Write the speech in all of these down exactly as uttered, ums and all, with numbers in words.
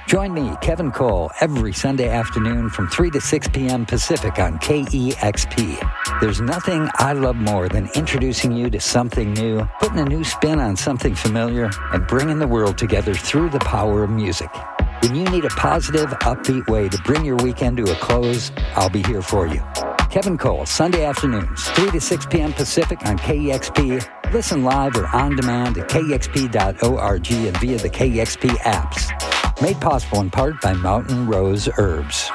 Join me, Kevin Cole, every Sunday afternoon from three to six p.m. Pacific on K E X P. There's nothing I love more than introducing you to something new, putting a new spin on something familiar, and bringing the world together through the power of music. When you need a positive, upbeat way to bring your weekend to a close, I'll be here for you. Kevin Cole, Sunday afternoons, three to six p.m. Pacific on K E X P. Listen live or on demand at K E X P dot org and via the K E X P apps. Made possible in part by Mountain Rose Herbs.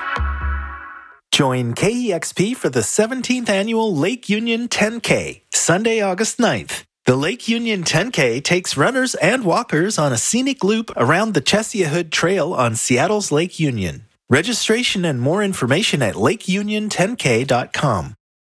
Join K E X P for the seventeenth Annual Lake Union ten K, Sunday, August ninth. The Lake Union ten K takes runners and walkers on a scenic loop around the Chesiahood Trail on Seattle's Lake Union. Registration and more information at lake union ten k dot com.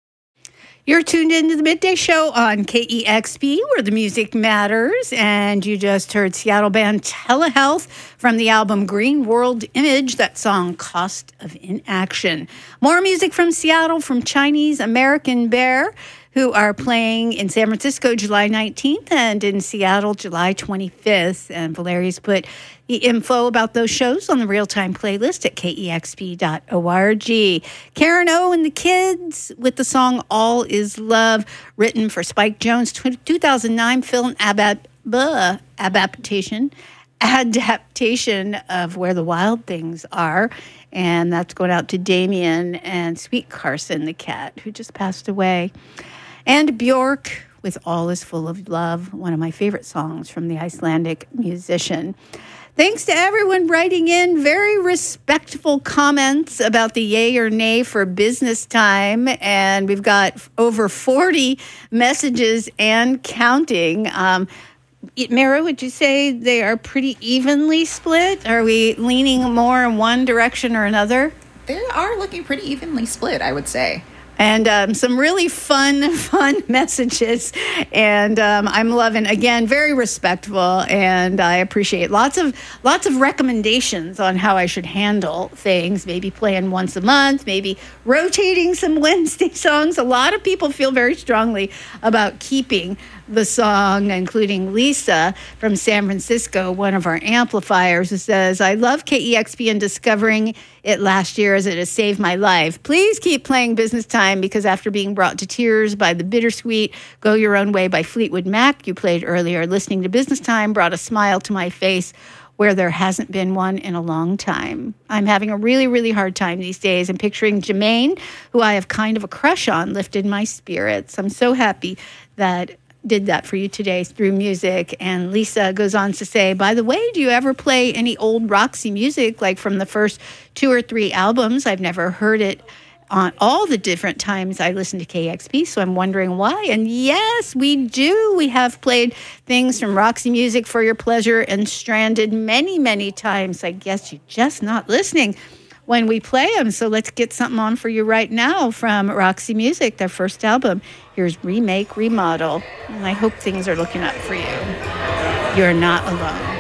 You're tuned into the Midday Show on K E X P, where the music matters, and you just heard Seattle band Telehealth from the album Green World Image, that song Cost of Inaction. More music from Seattle from Chinese American Bear, who are playing in San Francisco July nineteenth and in Seattle July twenty-fifth. And Valeria's put the info about those shows on the real-time playlist at K E X P dot org. Karen O and the Kids with the song All Is Love, written for Spike Jonze' two thousand nine film adap- bleh, adaptation, adaptation of Where the Wild Things Are. And that's going out to Damien and Sweet Carson, the cat, who just passed away. And Bjork with All Is Full of Love, one of my favorite songs from the Icelandic musician. Thanks to everyone writing in very respectful comments about the yay or nay for business time. And we've got over forty messages and counting. Um, Mara, would you say they are pretty evenly split? Are we leaning more in one direction or another? They are looking pretty evenly split, I would say. And um, some really fun, fun messages. And um, I'm loving, again, very respectful. And I appreciate lots of lots of recommendations on how I should handle things. Maybe playing once a month, maybe rotating some Wednesday songs. A lot of people feel very strongly about keeping the song, including Lisa from San Francisco, one of our amplifiers, who says, I love K E X P and discovering it last year as it has saved my life. Please keep playing Business Time, because after being brought to tears by the bittersweet Go Your Own Way by Fleetwood Mac you played earlier, listening to Business Time brought a smile to my face where there hasn't been one in a long time. I'm having a really, really hard time these days, and picturing Jermaine, who I have kind of a crush on, lifted my spirits. I'm so happy that did that for you today through music. And Lisa goes on to say, by the way, do you ever play any old Roxy music, like from the first two or three albums? I've never heard it on all the different times I listen to K X P, so I'm wondering why. And yes, we do. We have played things from Roxy Music for your pleasure and Stranded many, many times. I guess you're just not listening when we play them. So let's get something on for you right now from Roxy Music, their first album. Here's Remake, Remodel. And I hope things are looking up for you. You're not alone.